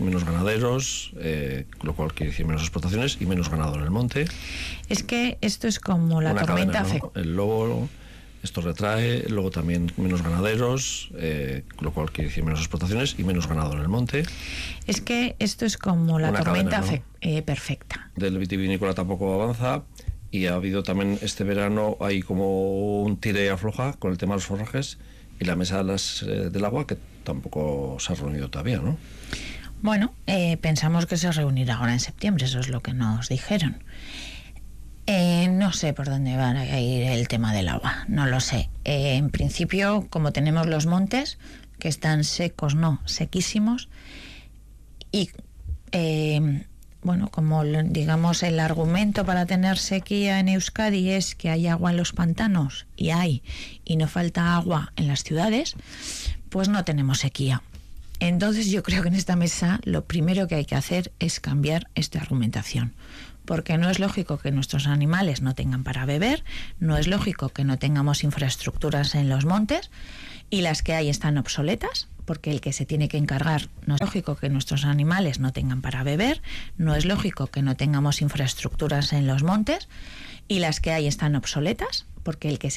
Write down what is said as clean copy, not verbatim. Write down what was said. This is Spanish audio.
menos ganaderos, lo cual quiere decir menos explotaciones y menos ganado en el monte. Es que esto es como la tormenta cadena, ¿no? El lobo, esto retrae, luego también menos ganaderos, lo cual quiere decir menos explotaciones y menos ganado en el monte. Es que esto es como la tormenta cadena, ¿no? Perfecta. Del vitivinícola tampoco avanza. Y ha habido también este verano, hay como un tire y afloja con el tema de los forrajes y la mesa del agua, que tampoco se ha reunido todavía, ¿no? Bueno, pensamos que se reunirá ahora en septiembre, eso es lo que nos dijeron. No sé por dónde va a ir el tema del agua, no lo sé. En principio, como tenemos los montes, que están secos, no, sequísimos, y... bueno, como digamos el argumento para tener sequía en Euskadi es que hay agua en los pantanos, y no falta agua en las ciudades, pues no tenemos sequía. Entonces yo creo que en esta mesa lo primero que hay que hacer es cambiar esta argumentación, porque no es lógico que nuestros animales no tengan para beber, no es lógico que no tengamos infraestructuras en los montes, y las que hay están obsoletas, porque el que se tiene que encargar, no es lógico que nuestros animales no tengan para beber, no es lógico que no tengamos infraestructuras en los montes, y las que hay están obsoletas, porque el que